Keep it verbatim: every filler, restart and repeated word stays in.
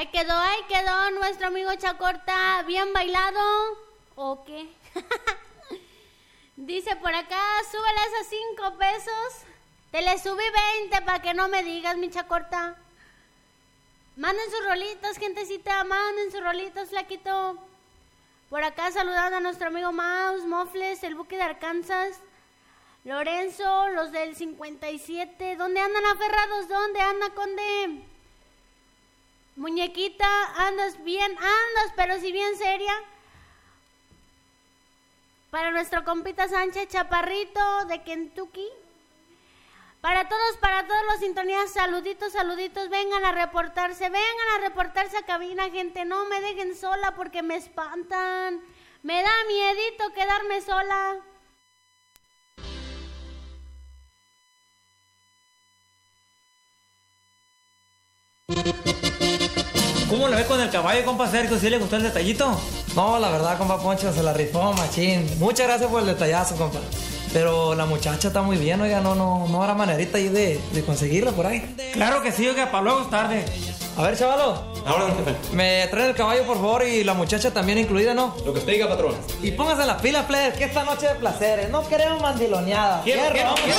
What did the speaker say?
Ahí quedó, ahí quedó nuestro amigo Chacorta. ¿Bien bailado? ¿O qué? Dice por acá, súbeles a cinco pesos. Te le subí veinte para que no me digas, mi Chacorta. Manden sus rolitas, gentecita. Manden sus rolitas, flaquito. Por acá saludando a nuestro amigo Mouse, Mofles, el buque de Arkansas. Lorenzo, los del cincuenta y siete. ¿Dónde andan aferrados? ¿Dónde anda, conde? Muñequita, andas bien, andas, pero si bien seria. Para nuestro compita Sánchez, Chaparrito de Kentucky. Para todos, para todos los sintonías, saluditos, saluditos. Vengan a reportarse, vengan a reportarse a cabina, gente. No me dejen sola porque me espantan. Me da miedito quedarme sola. ¿Cómo le ve con el caballo, compa Sergio? ¿Sí le gustó el detallito? No, la verdad, compa Poncho, se la rifó, machín. Muchas gracias por el detallazo, compa. Pero la muchacha está muy bien, oiga, no, no, no habrá manerita ahí de, de conseguirla por ahí. Claro que sí, oiga, para luego es tarde. A ver, chavalo. Ahora, don jefe. Me traen el caballo, por favor, y la muchacha también incluida, ¿no? Lo que usted diga, patrón. Y póngase las pilas, plebes, que esta noche de placeres. No queremos mandiloneadas. Quiero, quiero, quiero.